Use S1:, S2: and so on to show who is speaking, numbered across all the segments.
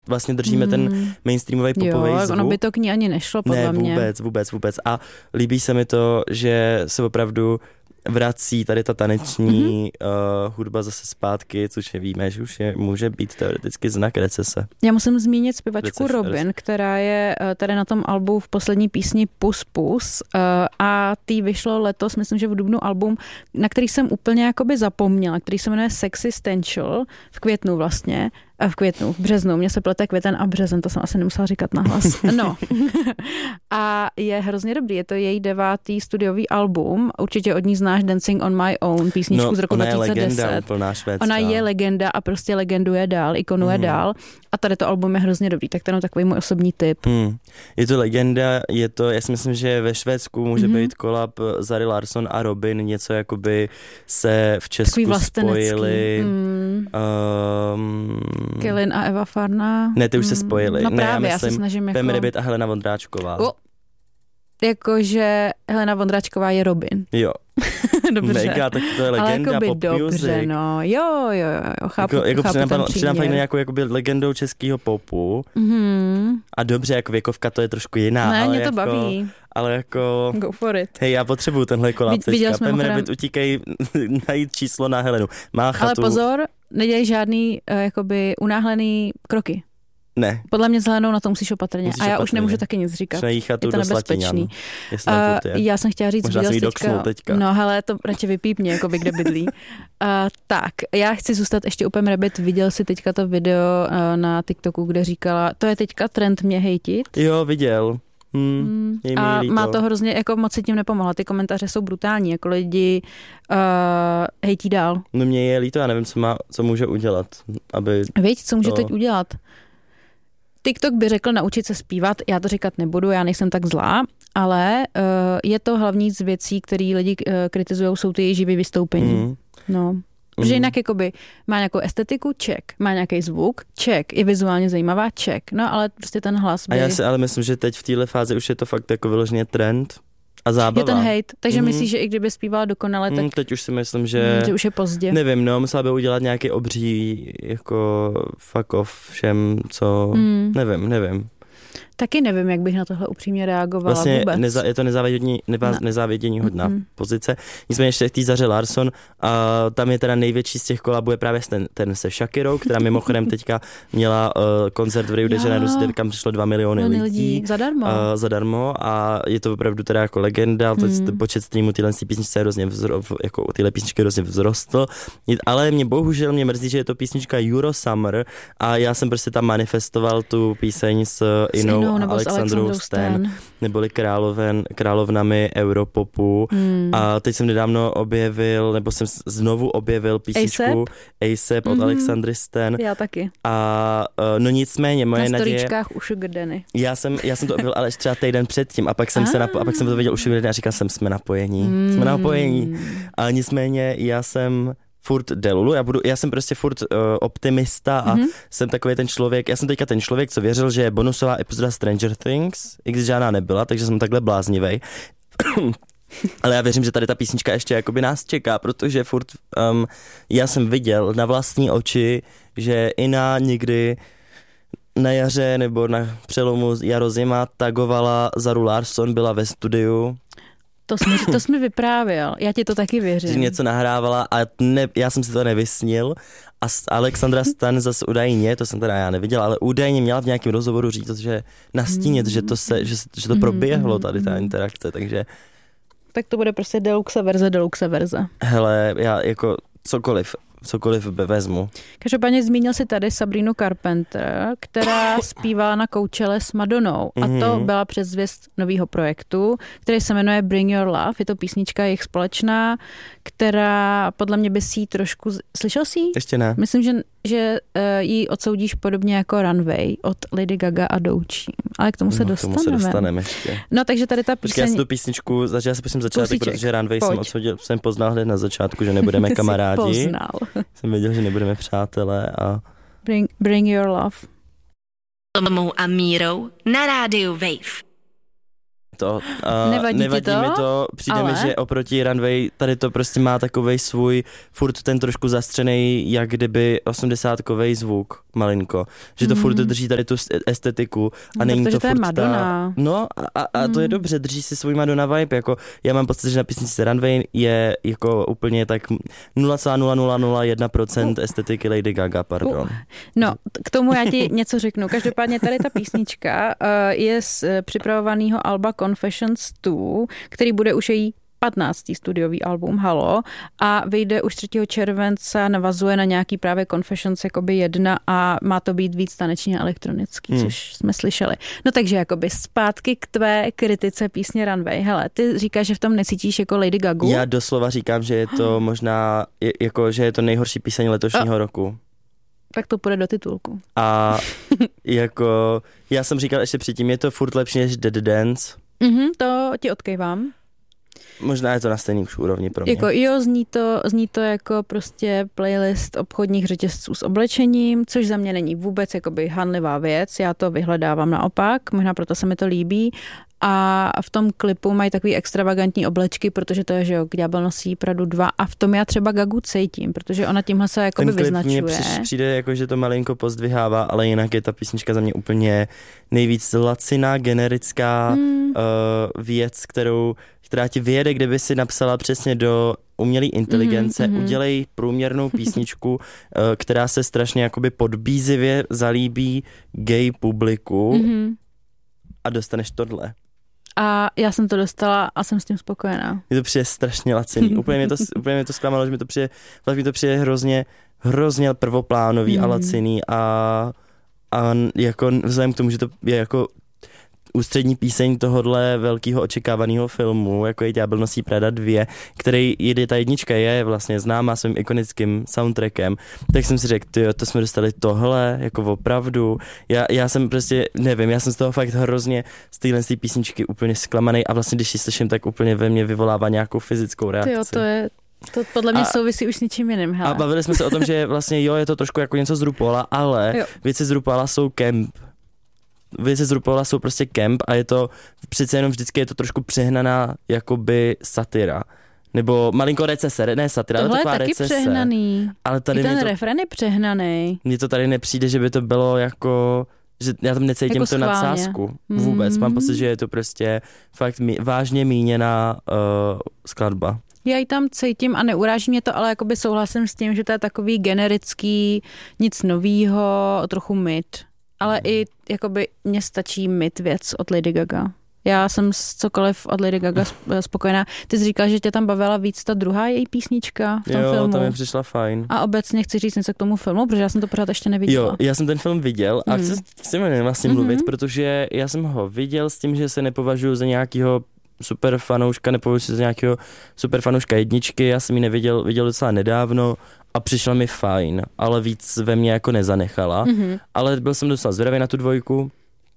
S1: vlastně držíme ten mainstreamový popový zvuk.
S2: Ono by to k ní ani nešlo, podle mě.
S1: Ne, vůbec. A líbí se mi to, že se opravdu vrací tady ta taneční hudba zase zpátky, což víme, že už může být teoreticky znak recese.
S2: Já musím zmínit zpěvačku Robyn, která je tady na tom albu v poslední písni Pus Pus a tý vyšlo letos, myslím, že v dubnu album, na který jsem úplně jakoby zapomněla, který se jmenuje Sexistential, v květnu vlastně, v březnu, mně se plete květen a březen, to jsem asi nemusela říkat nahlas. No. A je hrozně dobrý, je to její 9. studiový album, určitě od ní znáš Dancing on My Own, písničku z roku 2010.
S1: Ona je legenda, úplná švédská.
S2: Ona je legenda a prostě legenduje dál, ikonuje dál a tady to album je hrozně dobrý, tak to je takový můj osobní tip.
S1: Je to legenda, já si myslím, že ve Švédsku může být kolab Zary Larsson a Robyn, něco jakoby se v Česku spojili.
S2: Kylin a Eva Farná.
S1: Ne, ty už se spojili.
S2: No právě,
S1: já
S2: se snažím jako...
S1: Pam Ribbit a Helena Vondráčková.
S2: Jakože Helena Vondráčková je Robyn.
S1: Jo.
S2: Dobře.
S1: Mega, tak to je legenda pop
S2: dobře,
S1: music.
S2: No. Jo, chápu,
S1: přidám fakt jakoby legendou českého popu. A dobře, jako věkovka to je trošku jiná.
S2: Ne,
S1: ale
S2: mě to
S1: jako,
S2: baví.
S1: Ale jako...
S2: Go for it.
S1: Hej, já potřebuju tenhle kolab teďka. Pam Ribbit, utíkej najít číslo na Helenu. Má chatu.
S2: Ale pozor, nedělej žádný jakoby unáhlený kroky.
S1: Ne.
S2: Podle mě s Helenou na to musíš opatrně. A já už nemůžu taky nic říkat. Je to nebezpečný. Já jsem chtěla říct,
S1: možná jsem teďka.
S2: No hele, to radši vypípně, jakoby kde bydlí. Tak, já chci zůstat ještě u Pam Ribbit. Viděl jsi teďka to video na TikToku, kde říkala, to je teďka trend mě hejtit?
S1: Jo, viděl.
S2: A má to hrozně, jako moc si tím nepomohla. Ty komentáře jsou brutální, jako lidi hejtí dál.
S1: No mě je líto, já nevím, co může udělat, aby...
S2: Víš, co může teď udělat? TikTok by řekl naučit se zpívat, já to říkat nebudu, já nejsem tak zlá, ale je to hlavní z věcí, které lidi kritizují, jsou ty živý vystoupení. No. Protože jinak jakoby má nějakou estetiku, check, má nějaký zvuk, check, je vizuálně zajímavá, check, no ale prostě ten hlas by...
S1: A já si ale myslím, že teď v téhle fázi už je to fakt jako vyloženě trend a zábava.
S2: Je ten hate, takže myslíš, že i kdyby zpívala dokonale, tak...
S1: Teď už si myslím, že
S2: už je pozdě.
S1: Nevím, no, musela by udělat nějaký obří jako fuck off všem, co... Nevím.
S2: Taky nevím, jak bych na tohle upřímně reagovala
S1: vlastně
S2: vůbec.
S1: Je to nezávědění hodná pozice. Nicméně ještě v té Zaře Larsson a tam je teda největší z těch kolabů je právě ten se Shakirou, která mimochodem teďka měla koncert v Rio de Janeiro, kam přišlo 2 miliony lidí. Zadarmo a je to opravdu teda jako legenda, počet streamů tyhle písničky hrozně vzrostl, ale bohužel mě mrzí, že je to písnička Eurosummer a já jsem prostě tam manifestoval tu píseň s Inou a Alexandrou Stan, neboli královnami Europopu. A teď jsem nedávno znovu objevil písničku A$AP od Alexandry Stan.
S2: Já taky.
S1: A no nicméně moje naděje...
S2: Na storíčkách u Sugar Danny.
S1: Já jsem to objevil ale třeba týden předtím a pak jsem to viděl u Sugar Danny a říkal jsem, jsme napojení. A nicméně já jsem furt delulu, já jsem prostě furt optimista a jsem takový ten člověk, já jsem teďka ten člověk, co věřil, že je bonusová epizoda Stranger Things, i když žádná nebyla, takže jsem takhle bláznivej. Ale já věřím, že tady ta písnička ještě jakoby nás čeká, protože furt já jsem viděl na vlastní oči, že Ina někdy na jaře nebo na přelomu jaro-zima tagovala Zaru Larsson, byla ve studiu.
S2: To jsi mi vyprávěl, já ti to taky věřím.
S1: Že něco nahrávala a já jsem si to nevysnil a Alexandra Stan zase údajně, to jsem teda já neviděl, ale údajně měla v nějakém rozhovoru říct, že nastínit, že to proběhlo tady ta interakce, takže... Tak
S2: to bude prostě deluxe verze.
S1: Hele, já jako cokoliv vezmu.
S2: Každopádně zmínil si tady Sabrinu Carpenter, která zpívala na Coachelle s Madonnou a to byla předzvěst nového projektu, který se jmenuje Bring Your Love. Je to písnička jejich společná, která podle mě by si trošku... Slyšel jsi?
S1: Ještě ne.
S2: Myslím, že ji odsoudíš podobně jako Runway od Lady Gaga a Doechii. Ale k tomu se dostaneme.
S1: Ještě.
S2: No, takže tady ta píseň...
S1: Já si tu písničku začátek, protože Runway jsem poznal hned na začátku, že nebudeme kamarádi.
S2: Poznal.
S1: Jsem věděl, že nebudeme přátelé a...
S2: Bring Your Love.
S3: Tomou a Mírou na rádiu Wave.
S2: Nevadí
S1: mi to, přijde mi, že oproti Runway tady to prostě má takovej svůj, furt ten trošku zastřenej, jak kdyby 80kovej zvuk. malinko, že to furt drží tady tu estetiku a není to
S2: furt
S1: je
S2: Madonna.
S1: A to je dobře, drží si svůj Madonna vibe, jako já mám pocit, že na písničce Runway je jako úplně tak 0,0001% estetiky Lady Gaga, pardon.
S2: No, k tomu já ti něco řeknu. Každopádně tady ta písnička je z připravovaného alba Confessions 2, který bude už její 15. studiový album Halo a vyjde už 3. července, navazuje na nějaký právě Confessions jakoby 1 a má to být víc tanečně elektronický, což jsme slyšeli. No takže jakoby zpátky k tvé kritice písně Runway. Hele, ty říkáš, že v tom necítíš jako Lady Gagu?
S1: Já doslova říkám, že je to možná, jako, že je to nejhorší píseň letošního roku.
S2: Tak to půjde do titulku.
S1: A jako, já jsem říkal ještě předtím, je to furt lepší než Dead Dance.
S2: To ti odkejvám.
S1: Možná je to na stejný už úrovni pro mě.
S2: Jako jo, zní to jako prostě playlist obchodních řetězců s oblečením, což za mě není vůbec jakoby hanlivá věc, já to vyhledávám naopak, možná proto se mi to líbí. A v tom klipu mají takový extravagantní oblečky, protože to je, že jo, Ďábel nosí Pradu 2 a v tom já třeba Gagu cítím, protože ona tímhle se jakoby vyznačuje.
S1: Ten klip mně přijde jako, že to malinko pozdvihává, ale jinak je ta písnička za mě úplně nejvíc laciná, generická věc, která ti vyjede, kdyby si napsala přesně do umělé inteligence, udělej průměrnou písničku, která se strašně jakoby podbízivě zalíbí gay publiku a dostaneš tohle.
S2: A já jsem to dostala a jsem s tím spokojená.
S1: Mně to přijde strašně laciný. Úplně mě to zklamalo, že mi to přijde hrozně prvoplánový a laciný a jako vzhledem k tomu, že to je jako ústřední píseň tohodle velkého očekávaného filmu, jako je Ďábel nosí Prada 2, který ta jednička je vlastně známá svým ikonickým soundtrackem, tak jsem si řekl, tyjo, to jsme dostali tohle, jako opravdu. Já jsem prostě, nevím, já jsem z toho fakt hrozně z téhle písničky úplně zklamaný a vlastně, když ji slyším, tak úplně ve mně vyvolává nějakou fyzickou reakci.
S2: Tyjo, to podle mě souvisí už s ničím jiným. Hele.
S1: A bavili jsme se o tom, že vlastně je to trošku jako něco z RuPaula, ale věci z RuPaula jsou camp. Věci z RuPaula jsou prostě camp a je to přece jenom vždycky je to trošku přehnaná jakoby satira. Nebo malinko recese, ne satira,
S2: tohle
S1: ale taková
S2: je taky
S1: recese.
S2: Přehnaný.
S1: Ale tady
S2: i ten refren je přehnaný.
S1: Mně to tady nepřijde, že by to bylo jako, že já tam necítím
S2: jako
S1: to nadsázku. Vůbec. Mám pocit, že je to prostě fakt vážně míněná skladba.
S2: Já ji tam cítím a neuráží mě to, ale jakoby souhlasím s tím, že to je takový generický, nic novýho, trochu mid. Ale i jakoby mně stačí mid věc od Lady Gaga. Já jsem s cokoliv od Lady Gaga spokojená. Ty jsi říkal, že tě tam bavila víc ta druhá její písnička v tom filmu.
S1: Jo, to mi přišla fajn.
S2: A obecně chci říct něco k tomu filmu, protože já jsem to pořád ještě neviděla.
S1: Jo, já jsem ten film viděl a chci vlastně mluvit, protože já jsem ho viděl s tím, že se nepovažuji za nějakého super fanouška, nepovažuji se za nějakého super fanouška jedničky, já jsem ji viděl docela nedávno a přišla mi fajn, ale víc ve mně jako nezanechala, ale byl jsem docela zvědavý na tu dvojku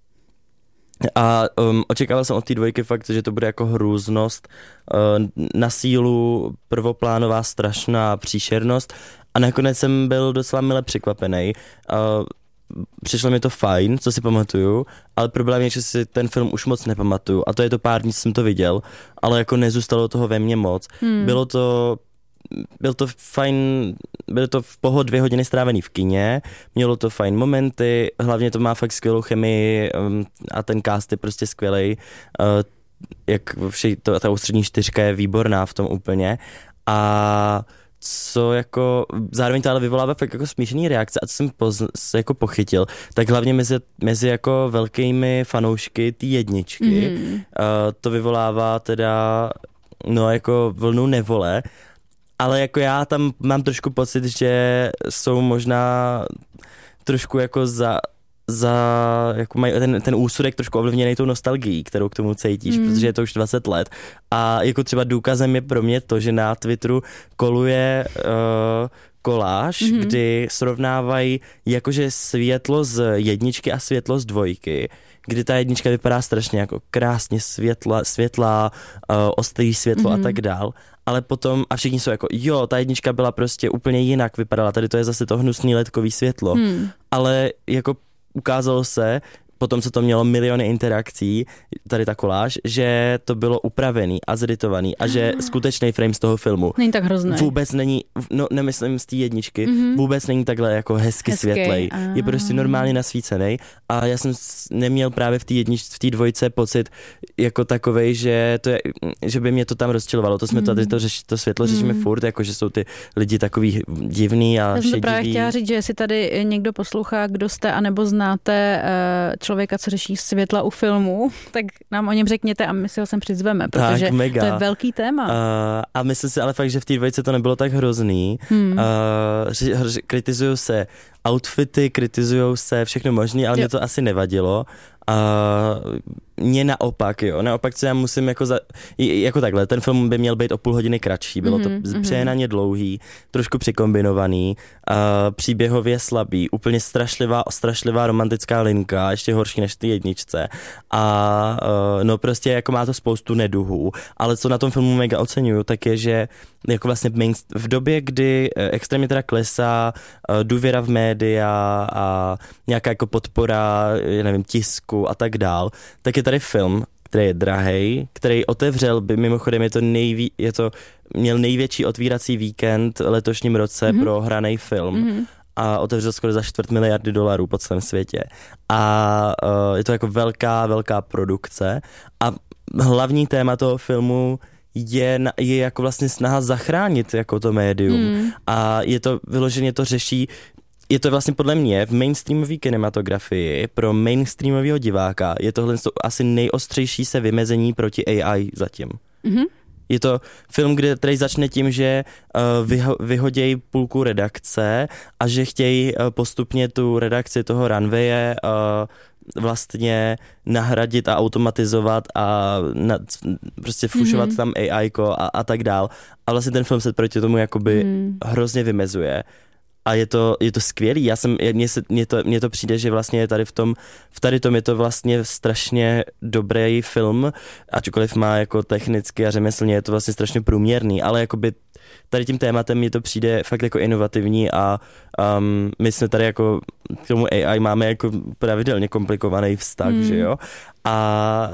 S1: a očekával jsem od té dvojky fakt, že to bude jako hrůznost, na sílu, prvoplánová, strašná příšernost a nakonec jsem byl docela mile překvapený. Přišlo mi to fajn, co si pamatuju, ale problém je, že si ten film už moc nepamatuju a to je to pár dní, co jsem to viděl, ale jako nezůstalo toho ve mně moc. Byl to fajn, bylo to v pohodě 2 hodiny strávený v kině, mělo to fajn momenty, hlavně to má fakt skvělou chemii a ten cast je prostě skvělej, jak ta ústřední 4 je výborná v tom úplně a co jako, zároveň to ale vyvolává fakt jako smíšený reakce a co jsem jako pochytil, tak hlavně mezi jako velkými fanoušky té jedničky to vyvolává teda no jako vlnu nevole, ale jako já tam mám trošku pocit, že jsou možná trošku jako jako mají ten úsudek trošku ovlivněný tou nostalgií, kterou k tomu cítíš, protože je to už 20 let. A jako třeba důkazem je pro mě to, že na Twitteru koluje koláž, kdy srovnávají jakože světlo z jedničky a světlo z dvojky, kdy ta jednička vypadá strašně jako krásně světlá, ostrý světlo a tak dál. Ale potom, a všichni jsou jako, jo, ta jednička byla prostě úplně jinak vypadala, tady to je zase to hnusný ledkový světlo. Ale jako ukázalo se potom, co to mělo miliony interakcí, tady ta koláž, že to bylo upravený a zeditovaný a že skutečný frame z toho filmu
S2: není tak hrozný.
S1: Vůbec není, no nemyslím z té jedničky, vůbec není takhle jako hezky světlej. Je prostě normálně nasvícený a já jsem neměl právě v té dvojce pocit jako takovej, že by mě to tam rozčilovalo. To jsme tady to světlo řešíme furt, jako že jsou ty lidi takový divný a šediví.
S2: Já jsem to právě chtěla říct, že jestli tady někdo poslouchá, kdo jste, anebo znáte člověka, co řeší světla u filmu, tak nám o něm řekněte a my si ho sem přizveme, protože to je velký téma.
S1: A myslím si ale fakt, že v té dvojce to nebylo tak hrozný. Kritizují se outfity, kritizují se všechno možné, ale mě to asi nevadilo. Mně naopak, co já musím jako takhle, ten film by měl být o půl hodiny kratší, bylo to přehnaně dlouhý, trošku přikombinovaný, příběhově slabý, úplně strašlivá romantická linka, ještě horší než ty jedničce a no prostě jako má to spoustu neduhů, ale co na tom filmu mega oceňuju, tak je, že jako vlastně v době, kdy extrémně teda klesá důvěra v média a nějaká jako podpora, nevím, tisku a tak dál, tak je tady film, který je drahej, který otevřel by, mimochodem měl největší otvírací víkend letošním roce pro hraný film a otevřel skoro za $250 miliardy po celém světě. A je to jako velká produkce a hlavní téma toho filmu je jako vlastně snaha zachránit jako to médium a je to vyloženě to řeší. Je to vlastně podle mě v mainstreamové kinematografii pro mainstreamového diváka je tohle asi nejostřejší se vymezení proti AI zatím. Je to film, který začne tím, že vyhodějí půlku redakce a že chtějí postupně tu redakci toho runwaye vlastně nahradit a automatizovat a prostě fušovat tam AI-ko a tak dál. A vlastně ten film se proti tomu jakoby hrozně vymezuje. A je to skvělý. Mně to přijde, že vlastně je tady v tady tom je to vlastně strašně dobrý film, ačkoliv má jako technicky a řemeslně je to vlastně strašně průměrný, ale jakoby tady tím tématem mně to přijde fakt jako inovativní a my jsme tady jako k tomu AI máme jako pravidelně komplikovaný vztah, že jo? A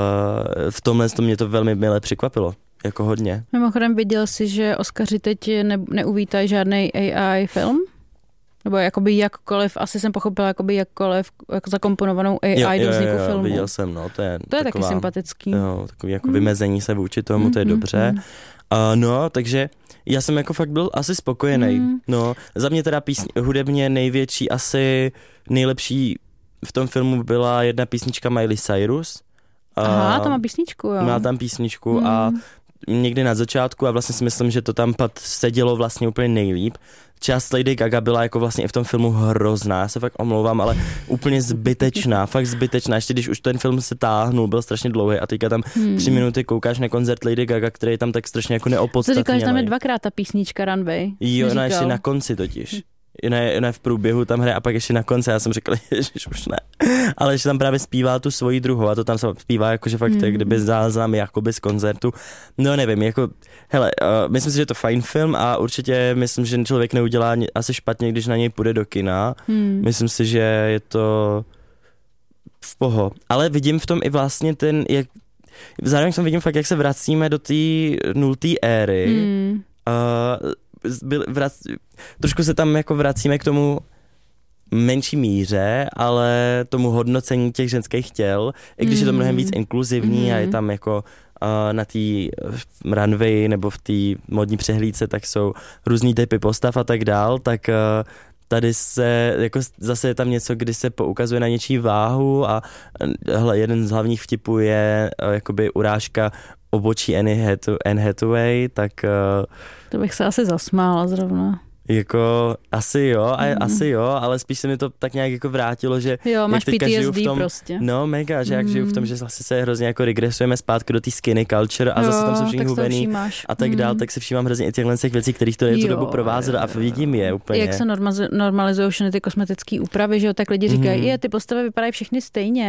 S1: v tomhle mě to velmi milé překvapilo. Jako hodně.
S2: Mimochodem viděl jsi, že Oscaři teď neuvítají žádný AI film? Nebo jakoby jakkoliv, asi jsem pochopila, jakoby jakkoliv jako zakomponovanou AI do vzniku filmu.
S1: Viděl jsem, no. To je
S2: taky sympatický.
S1: Jo, takový jako vymezení se vůči tomu, to je dobře. No, takže já jsem jako fakt byl asi spokojený. No, za mě teda hudebně největší, asi nejlepší v tom filmu byla jedna písnička Miley Cyrus.
S2: Aha, to má písničku, jo.
S1: Má tam písničku a někdy na začátku a vlastně si myslím, že to tam sedělo vlastně úplně nejlíp. Část Lady Gaga byla jako vlastně i v tom filmu hrozná, já se fakt omlouvám, ale úplně zbytečná, fakt zbytečná. Ještě když už ten film se táhnul, byl strašně dlouhý a teďka tam 3 minuty koukáš na koncert Lady Gaga, který je tam tak strašně jako neopodstatnělý.
S2: To říkáš, tam je dvakrát ta písnička Runway.
S1: Jo, ona ještě na konci totiž. Ne v průběhu tam hraje a pak ještě na konci, já jsem řekl, ježiš, už ne. Ale ještě tam právě zpívá tu svoji druhou a to tam se zpívá jakože fakt, kdyby záznam jakoby z koncertu. No nevím, jako, hele, myslím si, že je to fajn film a určitě myslím, že člověk neudělá asi špatně, když na něj půjde do kina. Myslím si, že je to v poho. Ale vidím v tom i vlastně zároveň jsem vidím fakt, jak se vracíme do té 0. éry. Trošku se tam jako vracíme k tomu menší míře, ale tomu hodnocení těch ženských těl, i když je to mnohem víc inkluzivní a je tam jako na té runway nebo v té modní přehlídce, tak jsou různý typy postav a tak dál, tak tady se, jako zase je tam něco, kdy se poukazuje na něčí váhu a jeden z hlavních vtipů je jakoby urážka obočí Anne Hathaway, tak
S2: to bych se asi zasmála zrovna.
S1: Jako asi jo, ale spíš se mi to tak nějak jako vrátilo, že
S2: jo, máš
S1: teďka žiju
S2: PTSD
S1: v tom,
S2: prostě.
S1: No mega, že jak žiju v tom, že zase se hrozně jako regresujeme zpátky do té skinny culture a zase tam jsou všichni hubený a tak dál, tak se všímám hrozně i těchhle věcí, kterých to je tu dobu provázelo a vidím je úplně.
S2: Jak se normalizují všechny ty kosmetické úpravy, že jo, tak lidi říkají, ty postavy vypadají všechny stejně.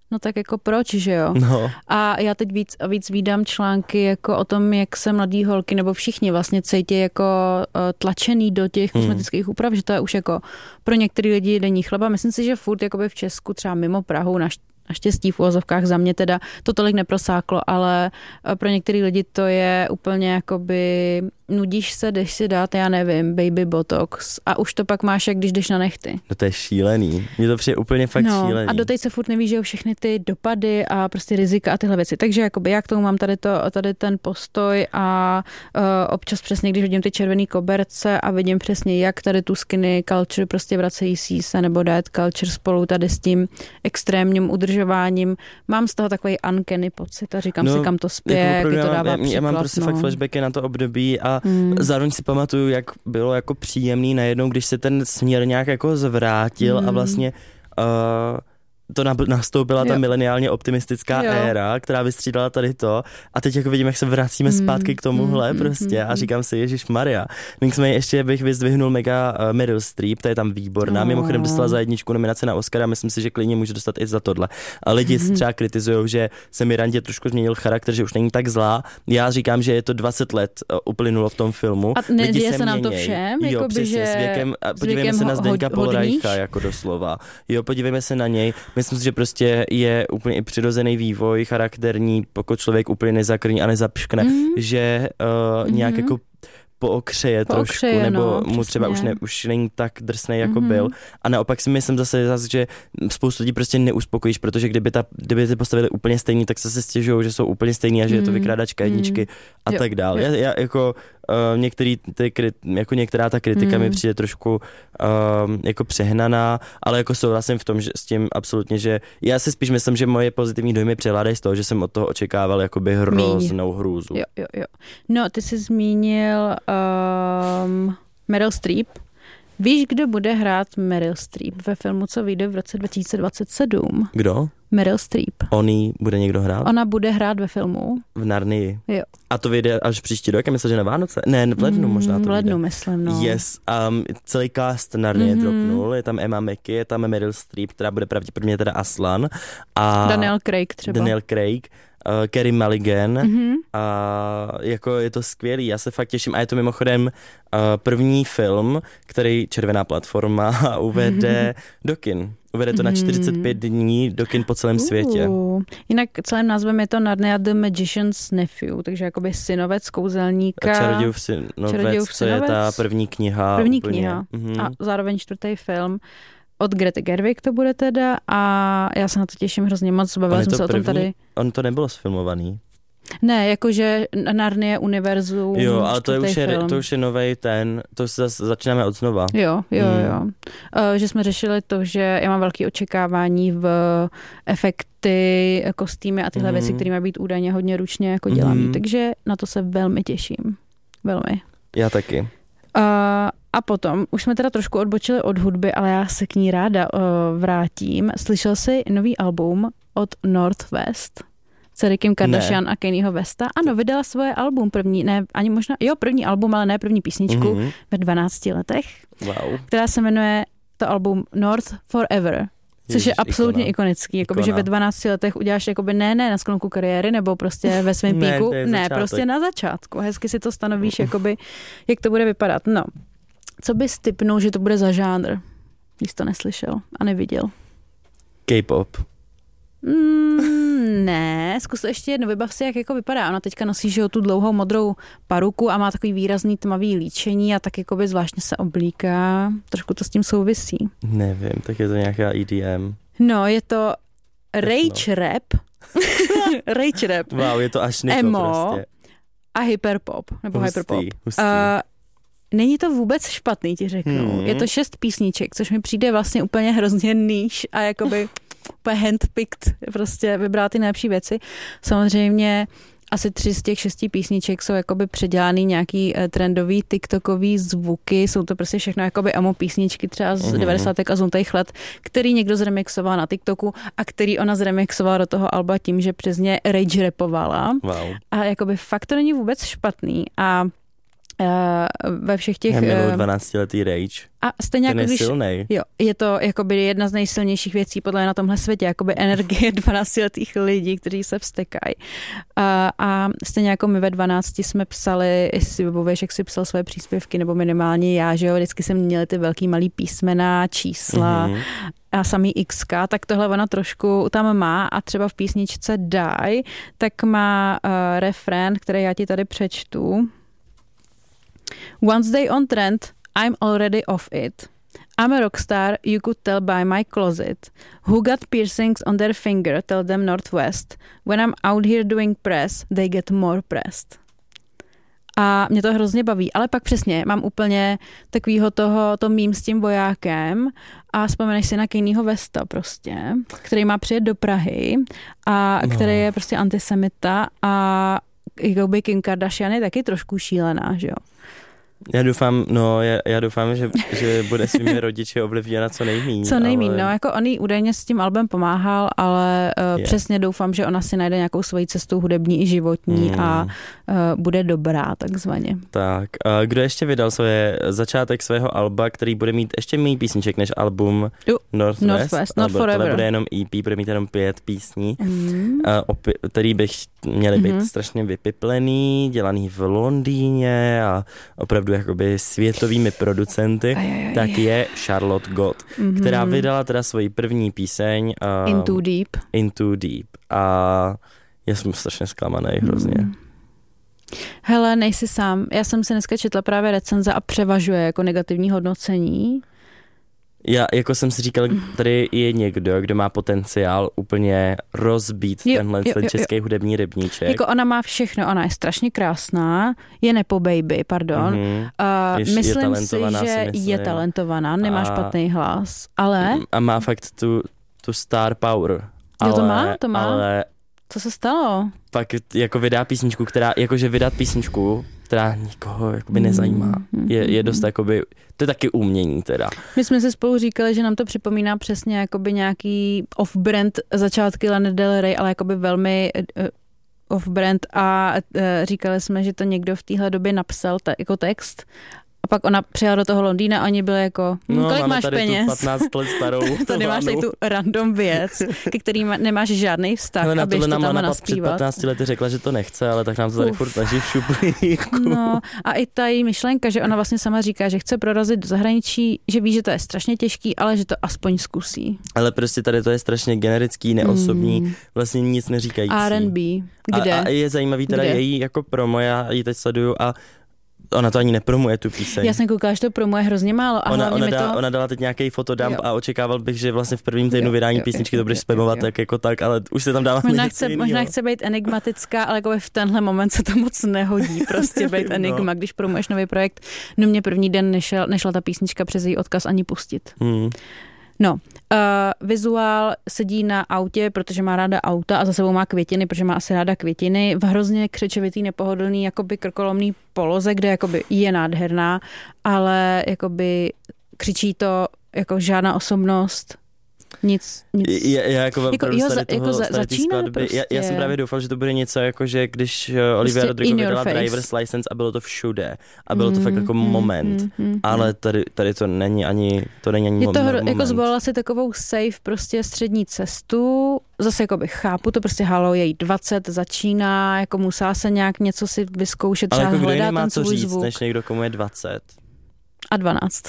S2: No tak jako proč, že jo?
S1: No.
S2: A já teď víc vídám články jako o tom, jak se mladý holky nebo všichni vlastně cítí jako tlačený do těch kosmetických úprav, že to je už jako pro některý lidi denní chleba. Myslím si, že furt jakoby v Česku, třeba mimo Prahu, naštěstí v uvozovkách za mě teda to tolik neprosáklo, ale pro některý lidi to je úplně jakoby nudíš se, jdeš si dát, já nevím, baby botox a už to pak máš, jak když jdeš na nehty.
S1: No to je šílený. Mně to přijde úplně fakt šílený.
S2: A doteď se furt neví, že jo, všechny ty dopady a prostě rizika a tyhle věci. Takže jakoby já k tomu mám tady ten postoj a občas přesně, když vidím ty červený koberce a vidím přesně, jak tady tu skinny culture prostě vracejí se nebo diet culture spolu tady s tím extrémním udržováním. Mám z toho takový uncanny pocit a říkám si, kam to spěje, jak to dává příklad.
S1: Já mám prostě fakt flashbacky na to období a zároveň si pamatuju, jak bylo jako příjemný najednou, když se ten směr nějak jako zvrátil a vlastně to nastoupila ta mileniálně optimistická éra, která vystřídala tady to a teď jako vidím, jak se vracíme zpátky k tomuhle prostě a říkám si, ježišmarja. Nicméně ještě bych vyzdvihnul mega Meryl Streep, ta je tam výborná, mimochodem dostala za 1 nominaci na Oscara, myslím si, že klidně může dostat i za tohle. A lidi třeba kritizujou, že se Mirandě trošku změnil charakter, že už není tak zlá. Já říkám, že je to 20 let uplynulo v tom filmu.
S2: A neděje se nám to všem?
S1: Jo,
S2: jako
S1: přesně,
S2: že
S1: s věkem, podívejme se na Zdeňka Polorajcha jako doslova. Jo, podívejme se na něj. Myslím si, že prostě je úplně přirozený vývoj charakterní, pokud člověk úplně nezakrní a nezapškne, že nějak jako pookřeje trošku, nebo mu třeba už není tak drsnej, jako byl. A naopak si myslím zase, že spoustu lidí prostě neuspokojíš, protože kdyby ty postavili úplně stejný, tak se stěžují, že jsou úplně stejný a že je to vykrádačka jedničky a tak dál. Já jako některá ta kritika mi přijde trošku jako přehnaná, ale jako souhlasím v tom, že s tím absolutně, že já si spíš myslím, že moje pozitivní dojmy převládají z toho, že jsem od toho očekával jakoby hroznou hrůzu.
S2: Jo. No, ty jsi zmínil Meryl Streep. Víš, kdo bude hrát Meryl Streep ve filmu, co vyjde v roce 2027?
S1: Kdo?
S2: Meryl Streep.
S1: Oni bude někdo hrát?
S2: Ona bude hrát ve filmu.
S1: V Narnii.
S2: Jo.
S1: A to vyjde až příští rok, já myslím, že na Vánoce? Ne, v lednu možná to
S2: v lednu,
S1: vyjde.
S2: Myslím, no.
S1: Yes, celý cast Narnie dropnul, je tam Emma Mackey, je tam Meryl Streep, která bude pravděpodobně teda Aslan. A
S2: Daniel Craig třeba.
S1: Carey Mulligan a jako je to skvělý, já se fakt těším a je to mimochodem první film, který Červená platforma uvede do kin. Uvede to na 45 dní do kin po celém světě.
S2: Jinak celým názvem je to Narnia the Magician's Nephew, takže jakoby synovec kouzelníka.
S1: Čarodějův synovec, co je ta první kniha. A zároveň 4. film. Od Grety Gerwig to bude teda a já se na to těším hrozně moc, bavila jsem se o tom tady. On to nebylo sfilmovaný.
S2: Ne, jakože Narnie univerzum.
S1: Jo, ale to už je novej to se začínáme od znova.
S2: Jo. Že jsme řešili to, že já mám velké očekávání v efekty, kostýmy a tyhle věci, které mají být údajně hodně ručně jako dělaný, takže na to se velmi těším. Velmi.
S1: Já taky.
S2: A potom, už jsme teda trošku odbočili od hudby, ale já se k ní ráda vrátím. Slyšel jsi nový album od North West? S Kim Kardashian a Kanyeho Westa? Ano, vydala svoje album první album, ale ne první písničku ve 12 letech, která se jmenuje to album North Forever. Což je absolutně ikonický, jakoby, že ve 12 letech uděláš jakoby ne na sklonku kariéry nebo prostě ve svém píku, ne, prostě na začátku. Hezky si to stanovíš, jakoby, jak to bude vypadat. No, co bys tipnul, že to bude za žánr, když jsi to neslyšel a neviděl?
S1: K-pop.
S2: Ne, zkus to ještě jedno, vybav si, jak jako vypadá. Ona teďka nosí, že jo, tu dlouhou modrou paruku a má takový výrazný tmavý líčení a tak jakoby zvláštně se oblíká. Trošku to s tím souvisí.
S1: Nevím, tak je to nějaká EDM.
S2: No, je to rage rap. Rage rap.
S1: Wow, je to až
S2: emo
S1: prostě.
S2: A hyperpop. Nebo hyperpop.
S1: Hustý.
S2: Není to vůbec špatný, ti řeknu. Je to 6 písniček, což mi přijde vlastně úplně hrozně níž a jakoby úplně handpicked, prostě vybrat ty nejlepší věci. Samozřejmě asi 3 z těch 6 písniček jsou jakoby předělaný nějaký trendový tiktokový zvuky, jsou to prostě všechno jakoby emo písničky třeba z 90. a zlutých let, který někdo zremixoval na TikToku a který ona zremixovala do toho alba tím, že přes ně rage rapovala.
S1: Wow.
S2: A jakoby fakt to není vůbec špatný a ve všech těch...
S1: Já miluji 12letý Rage.
S2: A stejně
S1: ten
S2: jako
S1: je
S2: když...
S1: silnej.
S2: Jo, je to jakoby jedna z nejsilnějších věcí podle mě na tomhle světě, jakoby energie 12letých lidí, kteří se vztekají. A stejně jako my ve 12 jsme psali, jestli si vybavuješ, jak si psal své příspěvky, nebo minimálně já, že jo, vždycky jsem měli ty velký malý písmena, čísla, a samý XK, tak tohle ona trošku tam má a třeba v písničce Die, tak má refrén, který já ti tady přečtu. Once they on trend, I'm already off it. I'm a rockstar, you could tell by my closet. Who got piercings on their finger, tell them Northwest. When I'm out here doing press, they get more pressed. A mě to hrozně baví, ale pak přesně mám úplně takovýho to mím s tím vojákem a vzpomeneš si na Kanyeho Westa prostě, který má přijet do Prahy a který je prostě antisemita a jakoby Kim Kardashian je taky trošku šílená, že jo.
S1: Já doufám, že bude svými rodiči ovlivněna co nejmíň.
S2: Co nejmíň, ale... no, jako on jí údajně s tím albem pomáhal, ale přesně doufám, že ona si najde nějakou svoji cestu hudební i životní a bude dobrá, takzvaně.
S1: Tak, kdo ještě vydal začátek svého alba, který bude mít ještě méně písniček než album Northwest,
S2: Not Forever.
S1: Tohle bude jenom EP, bude mít jenom 5 písní, který bych měly být strašně vypiplený, dělaný v Londýně a opravdu jakoby světovými producenty, tak je Charlotte God, která vydala teda svoji první píseň Into Deep a já jsem strašně zklamaný hrozně.
S2: Hele, nejsi sám. Já jsem si dneska četla právě recenze a převažuje jako negativní hodnocení.
S1: Já jako jsem si říkal, tady je někdo, kdo má potenciál úplně rozbít tenhle český hudební rybníček.
S2: Jako ona má všechno, ona je strašně krásná, je nepo baby, pardon. Myslím si, že je talentovaná, nemá špatný hlas, ale...
S1: A má fakt tu star power.
S2: To má. Ale co se stalo?
S1: Pak jako vydá písničku, která nikoho jakoby nezajímá. Je dost jakoby, to je taky umění teda.
S2: My jsme si spolu říkali, že nám to připomíná přesně jakoby nějaký off-brand začátky Lana Del Rey, ale jakoby velmi off-brand a říkali jsme, že to někdo v téhle době napsal jako text. A pak ona přijela do toho Londýna a oni byli jako, kolik máš peněz?
S1: 15 let starou.
S2: To nemáš tady tu random věc, ke který nemáš žádný vztah, abys to tam naspívat.
S1: Před 15 lety řekla, že to nechce, ale tak nám to tady furt leží v šuplíku.
S2: No a i ta její myšlenka, že ona vlastně sama říká, že chce prorazit do zahraničí, že ví, že to je strašně těžký, ale že to aspoň zkusí.
S1: Ale prostě tady to je strašně generický, neosobní, vlastně nic neříkající.
S2: R&B, kde?
S1: A je zajímavý teda její jako promo, já ji teď sleduju a ona to ani nepromuje, tu píseň.
S2: Já jsem koukala, že to promuje hrozně málo. A
S1: ona dala teď nějaký fotodump a očekával bych, že vlastně v prvním týdnu vydání písničky to budeš spamovat tak, ale už se tam dává
S2: možná chce být enigmatická, ale jako v tenhle moment se to moc nehodí prostě být enigma, když promuješ nový projekt. No mě první den nešla ta písnička přes její odkaz ani pustit. No, vizuál sedí na autě, protože má ráda auta a za sebou má květiny, protože má asi ráda květiny. V hrozně křečovitý, nepohodlný, jakoby krkolomný poloze, kde jakoby je nádherná, ale jakoby křičí to jako žádná osobnost. Nic.
S1: Já jako
S2: začíná prostě.
S1: Já jsem právě doufal, že to bude něco jako, že když Olivia Rodrigo vydala Driver's License a bylo to všude a bylo to fakt jako moment, ale tady to není ani moment.
S2: Jako zvolila si takovou safe prostě střední cestu, zase jakoby chápu, to prostě halo, její 20 začíná, jako musela se nějak něco si vyzkoušet, třeba
S1: hledá ten svůj zvuk. Ale jako kdo nemá co říct, než někdo, komu je 20.
S2: A 12.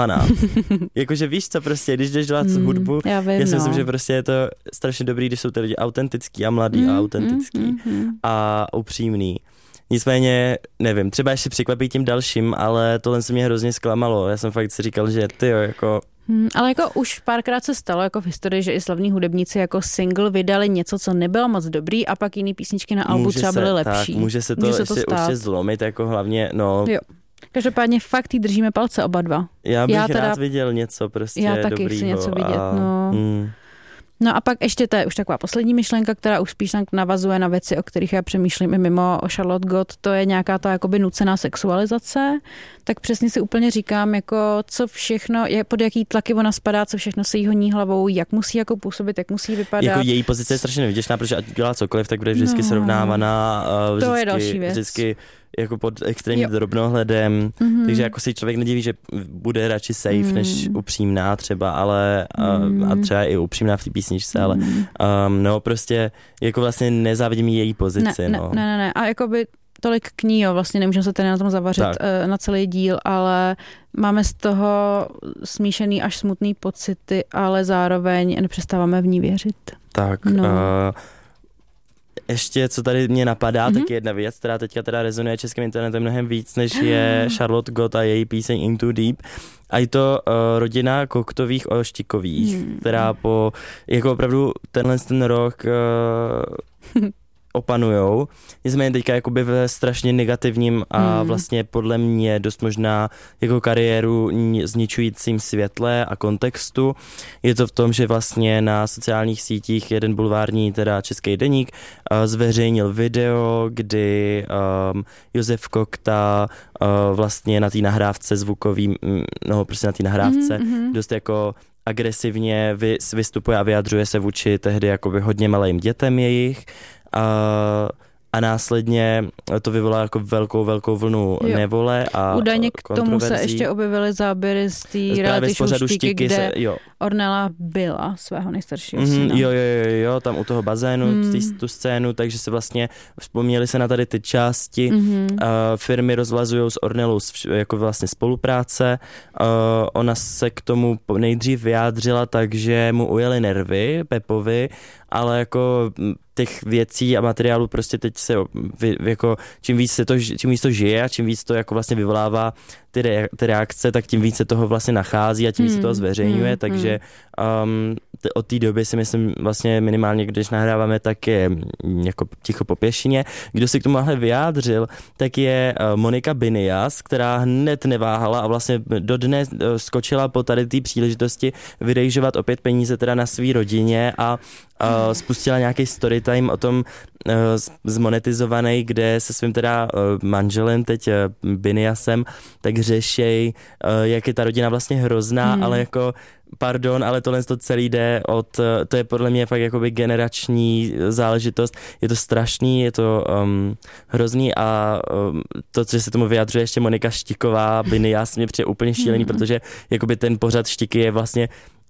S1: Jakože víš co, prostě, když jdeš dělat hudbu, já si myslím, že prostě je to strašně dobrý, když jsou ty lidi autentický a mladý a autentický a upřímný. Nicméně, nevím, třeba ještě překvapí tím dalším, ale tohle se mě hrozně zklamalo. Já jsem fakt si říkal, že jako...
S2: Ale jako už párkrát se stalo jako v historii, že i slavní hudebníci jako single vydali něco, co nebylo moc dobrý a pak jiný písničky na albu třeba byly lepší.
S1: Tak, může se to ještě zlomit, jako hlavně,
S2: Jo. Každopádně fakt jí držíme palce oba dva.
S1: Já bych rád viděl něco prostě dobrýho.
S2: Já taky chci něco vidět, No a pak ještě to je už taková poslední myšlenka, která už spíš navazuje na věci, o kterých já přemýšlím i mimo o Charlotte God, to je nějaká ta jakoby nucená sexualizace, tak přesně si úplně říkám, jako co všechno, pod jaký tlaky ona spadá, co všechno se jí honí hlavou, jak musí jako působit, jak musí vypadat.
S1: Jako její pozice je strašně nevyděšná, protože ať dělá cokoliv, tak bude vždycky srovnávaná,
S2: to je další věc.
S1: Vždycky jako pod extrémním drobnohledem, takže jako si člověk nediví, že bude radši safe než upřímná třeba, ale a třeba i upřímná v té písničce, ale no prostě jako vlastně nezávidím její pozici.
S2: Ne. A jakoby tolik k ní, jo, vlastně nemůžeme se tady na tom zavařit na celý díl, ale máme z toho smíšený až smutný pocity, ale zároveň nepřestáváme v ní věřit.
S1: Tak, ještě, co tady mě napadá, tak je jedna věc, která teďka teda rezonuje českým internetem mnohem víc, než je Charlotte Gott a její píseň Into Deep. A je to rodina Koktových Oštikových, která jako opravdu ten rok opanujou. Nicméně teďka jakoby ve strašně negativním a vlastně podle mě dost možná jako kariéru zničujícím světle a kontextu. Je to v tom, že vlastně na sociálních sítích jeden bulvární, teda český deník, zveřejnil video, kdy Josef Kokta vlastně na té nahrávce zvukový, prostě na té nahrávce dost jako agresivně vystupuje a vyjadřuje se vůči tehdy jakoby hodně malým dětem jejich. A následně to vyvolalo jako velkou vlnu nevole a
S2: údajně k tomu se ještě objevily záběry z té reality show Štíky, kde Ornella byla svého nejstaršího syna.
S1: Jo, tam u toho bazénu, tu scénu, takže se vlastně vzpomněli se na tady ty části. Firmy rozvlazují s Ornellou jako vlastně spolupráce. Ona se k tomu nejdřív vyjádřila, takže mu ujeli nervy Pepovi, ale jako těch věcí a materiálů prostě teď se jako čím víc to žije a čím víc to jako vlastně vyvolává ty reakce, tak tím víc se toho vlastně nachází a tím víc se toho zveřejňuje, takže od té doby si myslím vlastně minimálně, když nahráváme, tak je jako ticho po pěšině. Kdo si k tomu vyjádřil, tak je Monika Binias, která hned neváhala a vlastně dodnes skočila po tady té příležitosti vyrejžovat opět peníze teda na svý rodině a spustila nějaký storytime o tom zmonetizovaný, kde se svým teda manželem, teď Biniasem, tak řešej, jak je ta rodina vlastně hrozná, ale jako pardon, ale tohle to celý jde to je podle mě fakt jakoby generační záležitost, je to strašný, je to hrozný a to, co se tomu vyjadřuje ještě Monika Štiková, Binias, mě přijde úplně šílený, protože jakoby ten pořad Štiky je vlastně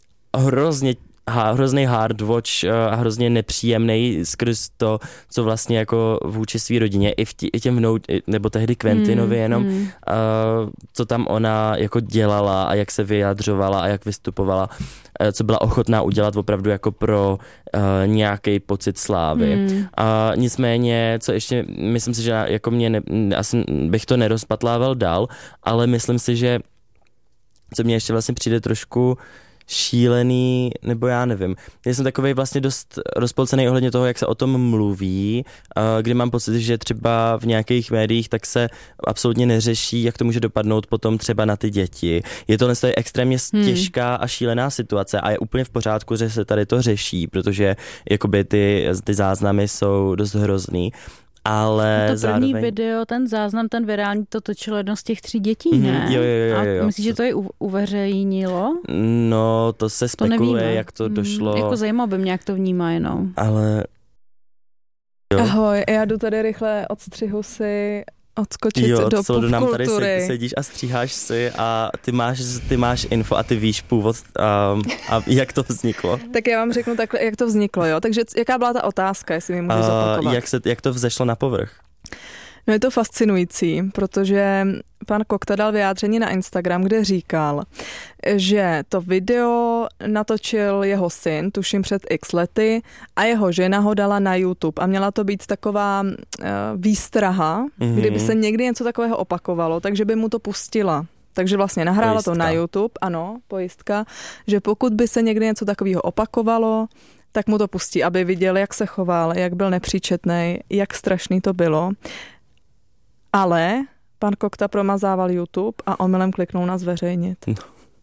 S1: hrozný hard watch a hrozně nepříjemný skrz to, co vlastně jako vůči svý rodině i těm nebo tehdy Quentinovi jenom, co tam ona jako dělala a jak se vyjadřovala a jak vystupovala, co byla ochotná udělat opravdu jako pro nějaký pocit slávy. Nicméně, co ještě, myslím si, že jako asi bych to nerozpatlával dál, ale myslím si, že co mě ještě vlastně přijde trošku šílený, nebo já nevím. Já jsem takovej vlastně dost rozpolcený ohledně toho, jak se o tom mluví, kdy mám pocit, že třeba v nějakých médiích tak se absolutně neřeší, jak to může dopadnout potom třeba na ty děti. Je to extrémně těžká a šílená situace a je úplně v pořádku, že se tady to řeší, protože jakoby ty záznamy jsou dost hrozný. Ale
S2: to první
S1: zároveň
S2: video, ten záznam, ten virální, to točilo jedno z těch 3 dětí, ne?
S1: Jo.
S2: A myslíš, že to je uveřejnilo?
S1: No, to se spekuluje, nevíme. Jak to došlo.
S2: Jako zajímalo by mě, jak to vnímá jenom.
S1: Ale jo.
S4: Ahoj, já jdu tady rychle odstřihu si odskočit do popkultury.
S1: Nám tady sedíš a stříháš si a ty máš info a ty víš původ a jak to vzniklo.
S4: Tak já vám řeknu takhle, jak to vzniklo, jo? Takže jaká byla ta otázka, jestli mi můžu zopakovat?
S1: Jak to vzešlo na povrch?
S4: No je to fascinující, protože pan Kokta dal vyjádření na Instagram, kde říkal, že to video natočil jeho syn, tuším před x lety, a jeho žena ho dala na YouTube a měla to být taková výstraha, kdyby se někdy něco takového opakovalo, takže by mu to pustila. Takže vlastně nahrála pojistka. To na YouTube, ano, pojistka, že pokud by se někdy něco takového opakovalo, tak mu to pustí, aby viděl, jak se choval, jak byl nepříčetnej, jak strašný to bylo. Ale pan Kokta promazával YouTube a omylem kliknul na zveřejnit.
S1: No.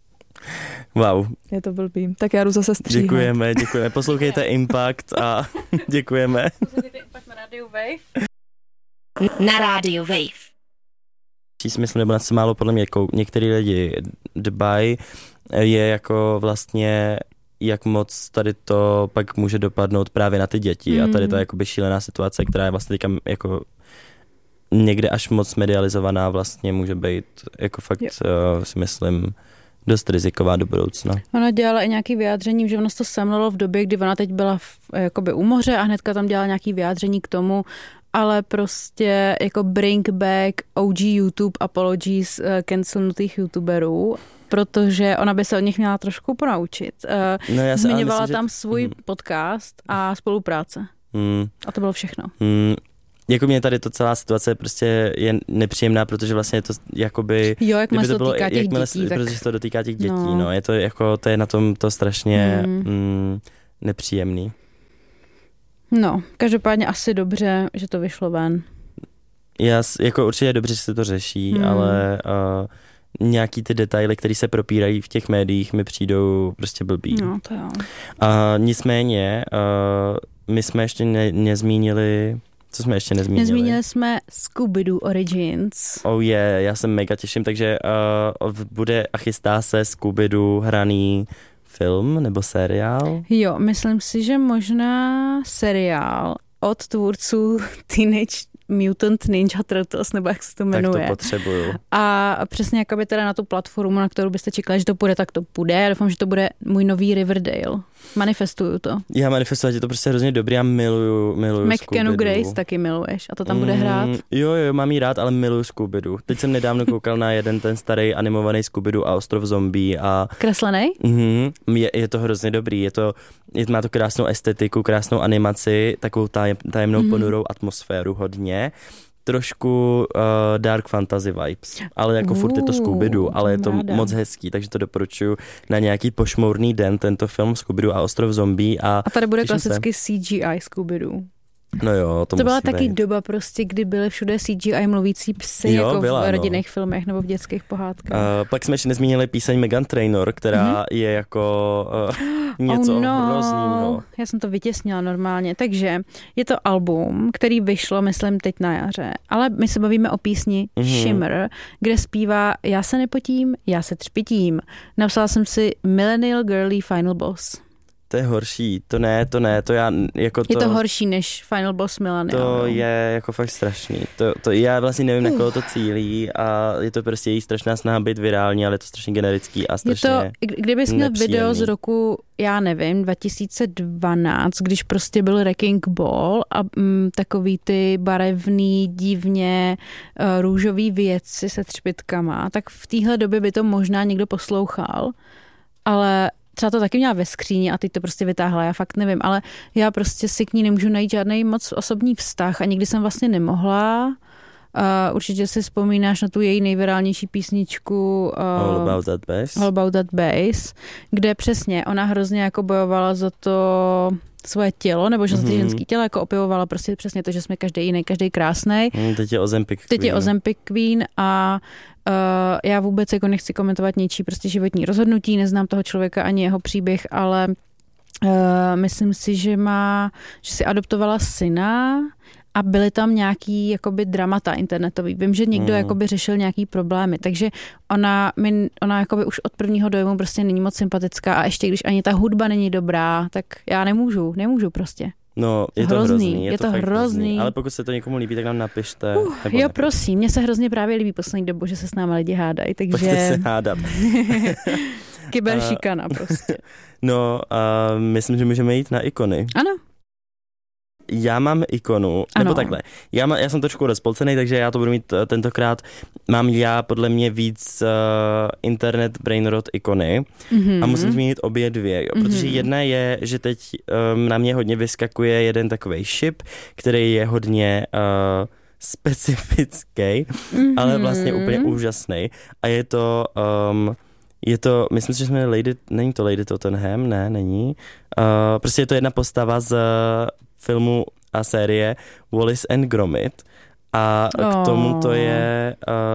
S1: Wow.
S4: Je to blbý. Tak já jdu zase stříhat.
S1: Děkujeme. Poslouchejte Impact a děkujeme.
S2: Poslouchejte Impact na rádiu Wave.
S3: Na rádiu Wave.
S1: Myslím, nebo na co málo podle mě některý lidi dbají, je jako vlastně jak moc tady to pak může dopadnout právě na ty děti a tady to je jakoby šílená situace, která je vlastně teďka jako někde až moc medializovaná vlastně může být jako fakt si myslím dost riziková do budoucna.
S2: Ona dělala i nějaký vyjádření, že ono to semlelo v době, kdy ona teď byla jakoby u moře a hnedka tam dělala nějaký vyjádření k tomu, ale prostě jako bring back OG YouTube apologies cancelnutých youtuberů, protože ona by se od nich měla trošku ponaučit. Zmiňovala myslím, tam svůj podcast a spolupráce. A to bylo všechno.
S1: Jako mě tady to celá situace prostě je nepříjemná, protože vlastně je to jakoby...
S2: Jo, jak to dotýká těch dětí.
S1: Protože se to dotýká těch dětí, no. Je to jako, to je na tom to strašně nepříjemný.
S2: No, každopádně asi dobře, že to vyšlo ven.
S1: Jako určitě je dobře, že se to řeší, ale nějaký ty detaily, které se propírají v těch médiích, mi přijdou prostě blbý.
S2: No, to jo.
S1: Nicméně, my jsme ještě nezmínili... Co jsme ještě nezmínili?
S2: Nezmínili jsme Scooby-Doo Origins.
S1: Já se mega těším, takže bude a chystá se Scooby-Doo hraný film nebo seriál?
S2: Jo, myslím si, že možná seriál od tvůrců Teenage Mutant Ninja Turtles, nebo jak se to jmenuje.
S1: Tak to potřebuju.
S2: A přesně jakoby teda na tu platformu, na kterou byste čekali, že to půjde, tak to půjde. Já doufám, že to bude můj nový Riverdale. Manifestuju to.
S1: Já manifestuju, je to prostě hrozně dobrý, já miluju
S2: McKennu Grace taky miluješ a to tam bude hrát.
S1: Jo, mám jí rád, ale miluju Scooby-Doo. Teď jsem nedávno koukal na jeden ten starý animovaný Scooby-Doo a Ostrov zombie a...
S2: Kreslený?
S1: Je to hrozně dobrý, má to krásnou estetiku, krásnou animaci, takovou tajemnou ponurou atmosféru hodně. Trošku dark fantasy vibes, ale jako furt je to Scooby-Doo, ale je to moc hezký, takže to doporučuji na nějaký pošmourný den, tento film Scooby-Doo a Ostrov zombie. A
S2: tady bude klasicky CGI Scooby-Doo.
S1: No jo, to
S2: byla taky doba prostě, kdy byly všude CGI mluvící psy, jako v rodinných filmech nebo v dětských pohádkách.
S1: Pak jsme ještě nezmínili píseň Meghan Trainor, která je jako něco hroznýho.
S2: Já jsem to vytěsnila normálně. Takže je to album, který vyšlo, myslím, teď na jaře, ale my se bavíme o písni Shimmer, kde zpívá Já se nepotím, já se třpitím. Napsala jsem si Millennial Girly Final Boss.
S1: To je horší, to já jako to...
S2: Je to horší než Final Boss Millennial.
S1: To je jako fakt strašný. To já vlastně nevím, na koho to cílí a je to prostě její strašná snaha být virální, ale je to strašně generický a strašně
S2: kdybys měl video z roku, já nevím, 2012, když prostě byl Wrecking Ball a takový ty barevný, divně růžový věci se třpitkama, tak v téhle době by to možná někdo poslouchal, ale třeba to taky měla ve skříni a teď to prostě vytáhla, já fakt nevím, ale já prostě si k ní nemůžu najít žádný moc osobní vztah a nikdy jsem vlastně nemohla. Určitě si vzpomínáš na tu její nejvirálnější písničku
S1: All About That Bass,
S2: kde přesně ona hrozně jako bojovala za to svoje tělo, nebo že za ty ženský tělo, jako opěvovala prostě přesně to, že jsme každý jiný, každý krásnej.
S1: Teď je
S2: Ozempic Queen a já vůbec jako nechci komentovat něčí prostě životní rozhodnutí, neznám toho člověka ani jeho příběh, ale myslím si, že si adoptovala syna a byly tam nějaký jakoby dramata internetový. Vím, že někdo jakoby řešil nějaký problémy, takže ona jakoby už od prvního dojmu prostě není moc sympatická a ještě když ani ta hudba není dobrá, tak já nemůžu prostě.
S1: No, je to hrozný.
S2: Je to hrozný.
S1: Ale pokud se to někomu líbí, tak nám napište.
S2: Jo, prosím, mně se hrozně právě líbí poslední dobu, že se s náma lidi hádají, takže...
S1: Pojďte se hádat.
S2: Kyberšikana prostě.
S1: No, myslím, že můžeme jít na ikony.
S2: Ano.
S1: Já mám ikonu, nebo takhle, já jsem trošku rozpolcený, takže já to budu mít tentokrát, mám podle mě víc internet brainrot ikony a musím zmínit obě dvě, jo, protože jedna je, že teď na mě hodně vyskakuje jeden takovej ship, který je hodně specifický, ale vlastně úplně úžasný a je to, myslím si, že jsme není to Lady Tottenham, ne, není, prostě je to jedna postava z filmu a série Wallace and Gromit a k tomu to je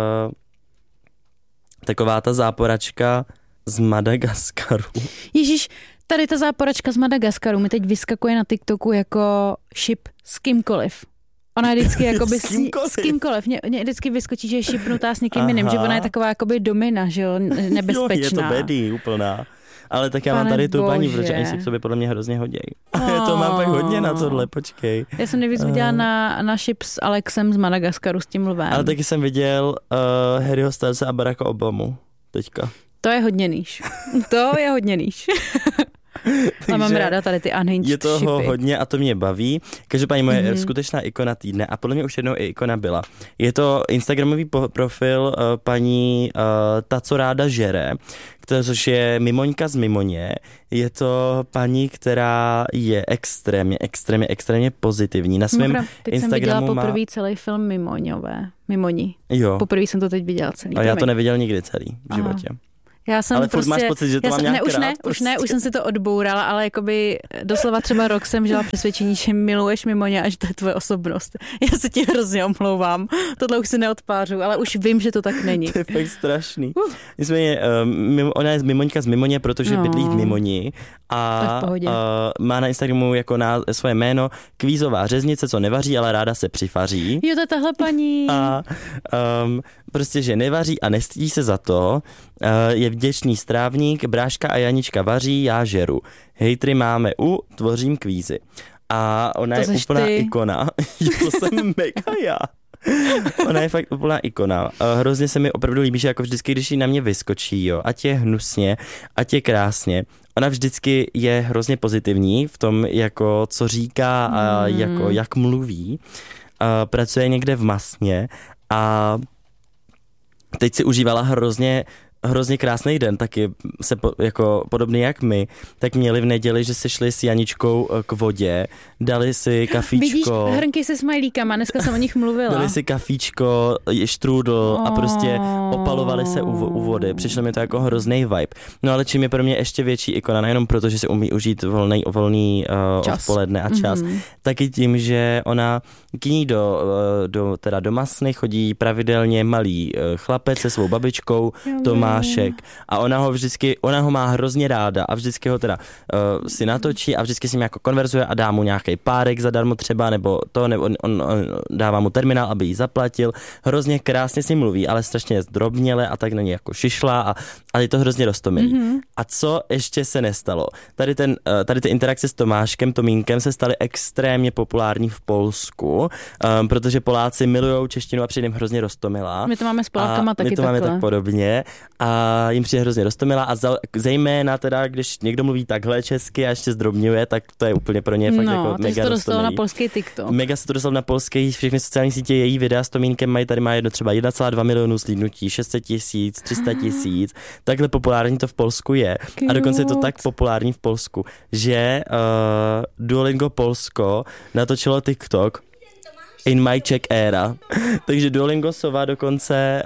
S1: taková ta záporačka z Madagaskaru.
S2: Ježíš, tady ta záporačka z Madagaskaru mi teď vyskakuje na TikToku jako ship s kýmkoliv. Ona je vždycky jakoby s kýmkoliv. Mě vždycky vyskočí, že je šipnutá s někým jiným, že ona je taková jakoby domina, že jo, nebezpečná.
S1: Jo, je to Betty úplná. Ale tak já mám tady tu paní, protože oni si k sobě podle mě hrozně hodějí. A to mám fakt hodně na tohle, počkej.
S2: Já jsem nejvíc viděla na Ship s Alexem z Madagaskaru s tím lvem.
S1: Ale taky jsem viděl Harryho Stylese a Baracka Obamu teďka.
S2: To je hodně níž. To je hodně níž. Ale mám ráda tady ty unhinged
S1: je toho
S2: shipy.
S1: hodně a to mě baví. Každopádně moje skutečná ikona týdne a podle mě už jednou i ikona byla. Je to instagramový profil paní Ta, co ráda žere, což je Mimoňka z Mimoně. Je to paní, která je extrémně pozitivní. Na svém
S2: teď
S1: Instagramu
S2: jsem viděla poprvé celý film Mimoni.
S1: Jo.
S2: Poprvé jsem to teď viděla celý.
S1: A já to neviděl nikdy celý v životě.
S2: Já jsem
S1: ale furt máš pocit, že to mám nějak
S2: už jsem si to odbourala, ale jakoby doslova třeba rok jsem žila přesvědčení, že miluješ Mimoně a že to je tvoje osobnost. Já se ti hrozně omlouvám. Tohle už si neodpářu, ale už vím, že to tak není.
S1: To je fakt strašný. Nicméně, ona je Mimoňka z Mimoně, protože bydlí v Mimoni a má na Instagramu jako svoje jméno Kvízová řeznice, co nevaří, ale ráda se přifaří.
S2: Jo, to je tahle paní.
S1: A prostě, že nevaří a nestydí se za to, je vděčný strávník, Bráška a Janička vaří, já žeru. Hejtry máme tvořím kvízy. A ona je úplná ikona. To jsem mega já. Ona je fakt úplná ikona. Hrozně se mi opravdu líbí, že jako vždycky, když jí na mě vyskočí, jo, ať je hnusně, ať je krásně, ona vždycky je hrozně pozitivní v tom, jako co říká a jako jak mluví. Pracuje někde v masně a teď si užívala hrozně krásný den, taky se jako podobný jak my, tak měli v neděli, že se šli s Janičkou k vodě, dali si kafíčko.
S2: Vidíš, hrnky se smajlíkama, dneska jsem o nich mluvila.
S1: Dali si kafíčko, štrůdl a prostě opalovali se u vody. Přišlo mi to jako hrozný vibe. No ale čím je pro mě ještě větší ikona, nejenom proto, že si umí užít volný odpoledne a čas, taky tím, že ona k ní do masny chodí pravidelně malý chlapec se svou babičkou, Tomášek. A ona ho má hrozně ráda a vždycky ho teda si natočí a vždycky s ním jako konverzuje a dá mu nějaký párek zadarmo třeba, nebo on dává mu terminál, aby jí zaplatil. Hrozně krásně s ním mluví, ale strašně zdrobněle a tak na ní jako šišla a je to hrozně roztomilý. A co ještě se nestalo? Tady ty interakce s Tomáškem, Tomínkem se staly extrémně populární v Polsku, protože Poláci milujou češtinu a přijde jim hrozně roztomilá.
S2: My to máme s Polákama taky
S1: my to máme tak podobně. A jim přijde hrozně roztomilá a zejména teda, když někdo mluví takhle česky a ještě zdrobňuje, tak to je úplně pro ně fakt jako mega roztomilý. No, to dostalo
S2: na polský TikTok.
S1: Mega se to dostalo na polský, všechny sociální sítě, její videa s Tomínkem mají, tady má třeba 1,2 milionu slídnutí, 600 000, 300 000. Takhle populární to v Polsku je. A dokonce je to tak populární v Polsku, že Duolingo Polsko natočilo TikTok In my Czech era. Takže Duolingo Sova dokonce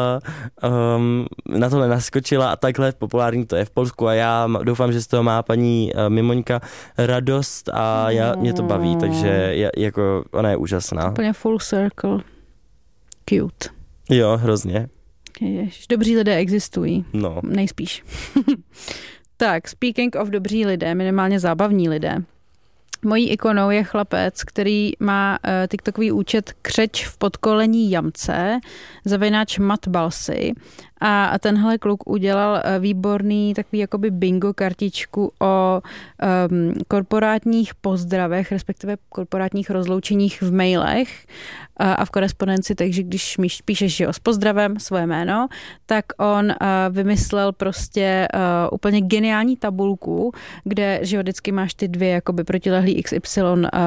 S1: na tohle naskočila a takhle populární to je v Polsku a já doufám, že z toho má paní Mimoňka radost a mě to baví, takže jako ona je úžasná.
S2: Úplně full circle. Cute.
S1: Jo, hrozně.
S2: Ježiš, dobří lidé existují.
S1: No.
S2: Nejspíš. Tak, speaking of dobří lidé, minimálně zábavní lidé. Mojí ikonou je chlapec, který má TikTokový účet Křeč v podkolení jamce, zavináč Mat Balsi. A tenhle kluk udělal výborný takový jakoby bingo kartičku o korporátních pozdravech, respektive korporátních rozloučeních v mailech a v korespondenci, takže když píšeš s pozdravem svoje jméno, tak on vymyslel prostě úplně geniální tabulku, kde že vždycky máš ty dvě jakoby protilehlý XY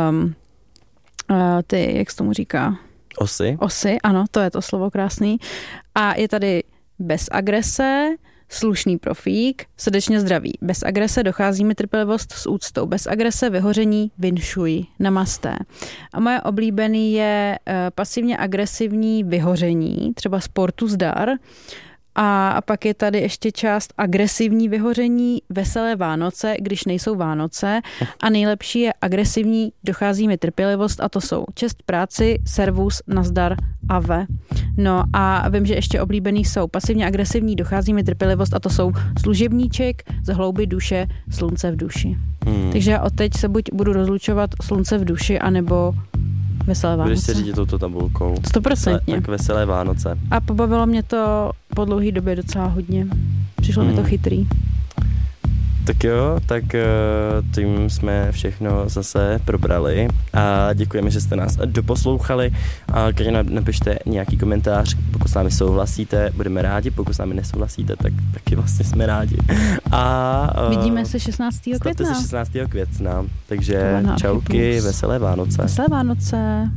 S2: ty, jak se tomu říká? Osy, ano, to je to slovo krásný. A je tady bez agrese, slušný profík, srdečně zdraví. Bez agrese dochází mi trpělivost s úctou. Bez agrese vyhoření vinšuj, namasté. A moje oblíbený je pasivně agresivní vyhoření, třeba sportu zdar. A pak je tady ještě část agresivní vyhoření, veselé Vánoce, když nejsou Vánoce. A nejlepší je agresivní, dochází mi trpělivost a to jsou čest práci, servus, nazdar, ave. No a vím, že ještě oblíbený jsou pasivně agresivní, dochází mi trpělivost a to jsou služebníček, z hlouby duše, slunce v duši. Takže já odteď se buď budu rozlučovat slunce v duši, anebo veselé Vánoce.
S1: Budeš se řídit touto tabulkou.
S2: 100%.
S1: Tak veselé Vánoce.
S2: A pobavilo mě to po dlouhé době docela hodně. Přišlo mi to chytrý.
S1: Tak jo, tak tím jsme všechno zase probrali a děkujeme, že jste nás doposlouchali. A když napište nějaký komentář, pokud s námi souhlasíte, budeme rádi, pokud s námi nesouhlasíte, tak taky vlastně jsme rádi. A
S2: vidíme se 16. května.
S1: Se 16. května, takže čauky, veselé Vánoce.
S2: Veselé Vánoce.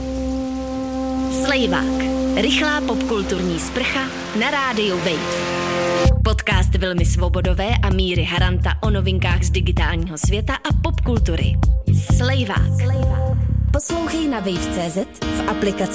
S3: Slejvák. Rychlá popkulturní sprcha na rádiu Wave. Podcast Vilmy Svobodové a Míry Haranta o novinkách z digitálního světa a popkultury. Slejvák.
S5: Poslouchej na wave.cz, v aplikaci